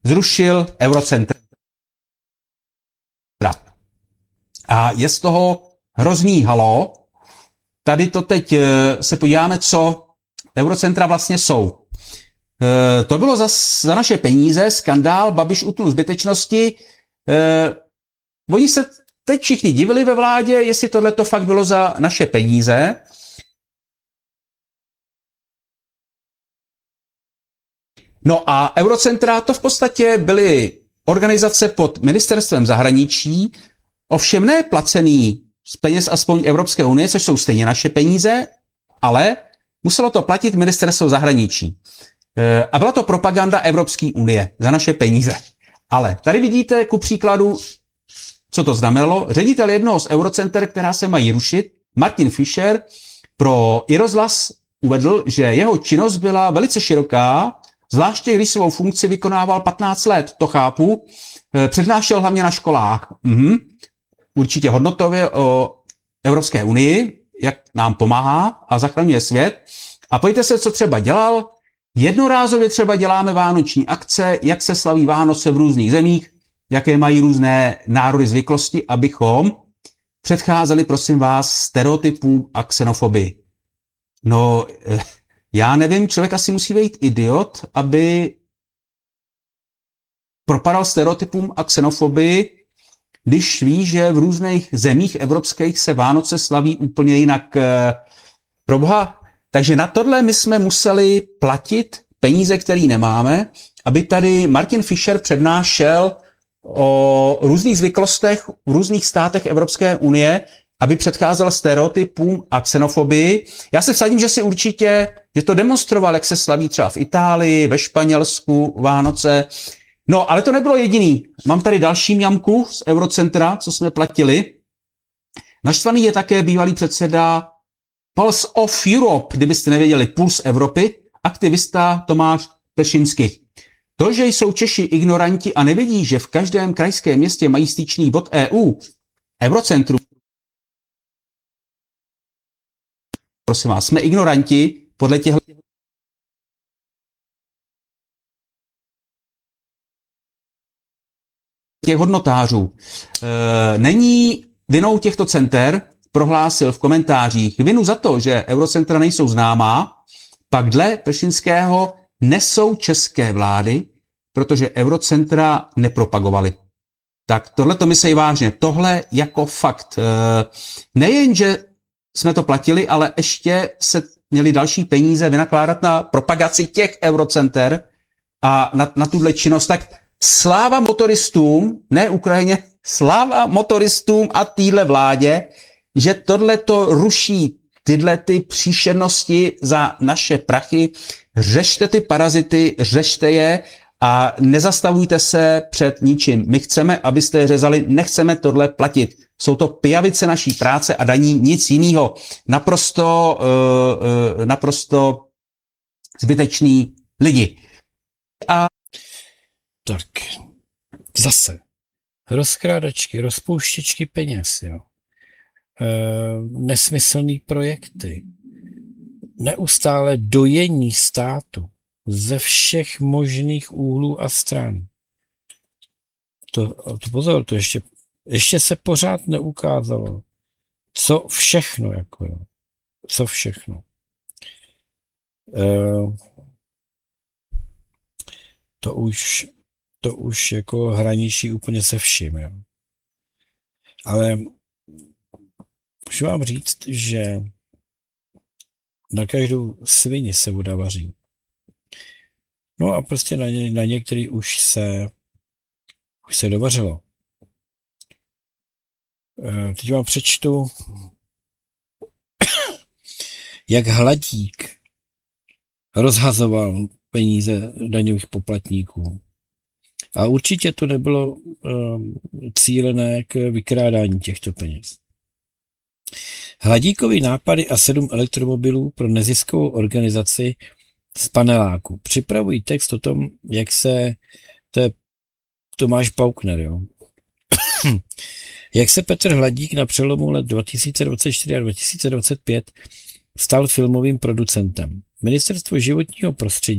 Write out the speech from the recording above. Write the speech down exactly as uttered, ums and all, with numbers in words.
zrušil Eurocentra. A je z toho hrozný halo. Tady to teď se podíváme, co Eurocentra vlastně jsou. To bylo za, za naše peníze, skandál, Babiš utnul zbytečnosti. Oni se teď všichni divili ve vládě, jestli tohle to fakt bylo za naše peníze. No a Eurocentra to v podstatě byly organizace pod ministerstvem zahraničí, ovšem ne placený z peněz aspoň Evropské unie, což jsou stejně naše peníze, ale muselo to platit ministerstvo zahraničí. A byla to propaganda Evropské unie za naše peníze. Ale tady vidíte ku příkladu, co to znamenalo. Ředitel jednoho z Eurocenter, která se mají rušit, Martin Fischer, pro iRozhlas uvedl, že jeho činnost byla velice široká, zvláště když svou funkci vykonával patnáct let, to chápu, přednášel hlavně na školách. Mhm. Určitě hodnotově o Evropské unii, jak nám pomáhá a zachraňuje svět. A pojďte se, co třeba dělal. Jednorázově třeba děláme vánoční akce, jak se slaví Vánoce v různých zemích, jaké mají různé národy zvyklosti, abychom předcházeli, prosím vás, stereotypům a xenofobii. No, já nevím, člověk asi musí být idiot, aby propadal stereotypům a xenofobii, když ví, že v různých zemích evropských se Vánoce slaví úplně jinak. Proboha. Takže na tohle my jsme museli platit peníze, které nemáme, aby tady Martin Fischer přednášel o různých zvyklostech v různých státech Evropské unie, aby předcházel stereotypům a xenofobii. Já se vsadím, že si určitě, že to demonstroval, jak se slaví třeba v Itálii, ve Španělsku, Vánoce. No, ale to nebylo jediný. Mám tady další mňamku z Eurocentra, co jsme platili. Naštvaný je také bývalý předseda Pulse of Europe, kdybyste nevěděli, Puls Evropy, aktivista Tomáš Peršinsky. To, že jsou Češi ignoranti a nevidí, že v každém krajském městě mají styčný bod E U, Eurocentru, prosím vás, jsme ignoranti podle těchto těch hodnotářů. E, není vinou těchto center, prohlásil v komentářích, vinu za to, že Eurocentra nejsou známá, pak dle Peršinského nesou české vlády, protože Eurocentra nepropagovaly. Tak tohle to myslí vážně. Tohle jako fakt. Nejen, že jsme to platili, ale ještě se měli další peníze vynakládat na propagaci těch Eurocenter a na, na tuhle činnost. Tak sláva motoristům, ne Ukrajině, sláva motoristům a téhle vládě, že tohle to ruší tyhle ty příšernosti za naše prachy. Řešte ty parazity, řešte je a nezastavujte se před ničím. My chceme, abyste je řezali, nechceme tohle platit. Jsou to pijavice naší práce a daní, nic jiného. Naprosto, uh, uh, naprosto zbytečný lidi. A tak, zase. Rozkrádačky, rozpouštěčky peněz, jo. E, nesmyslný projekty. Neustále dojení státu ze všech možných úhlů a stran. To, to pozor, to ještě, ještě se pořád neukázalo, co všechno, jako jo. Co všechno. E, to už to už jako hraničí úplně se vším, jo. Ale můžu vám říct, že na každou svini se voda vaří. No a prostě na, ně, na některý už se už se dovařilo. E, teď vám přečtu, jak Hladík rozhazoval peníze daňových poplatníků. A určitě to nebylo um, cílené k vykrádání těchto peněz. Hladíkovi nápady a sedm elektromobilů pro neziskovou organizaci z paneláku. Připravují text o tom, jak se, to je Tomáš Paukner, jo. Jak se Petr Hladík na přelomu let dva tisíce dvacet čtyři a dva tisíce dvacet pět stal filmovým producentem. Ministerstvo životního prostředí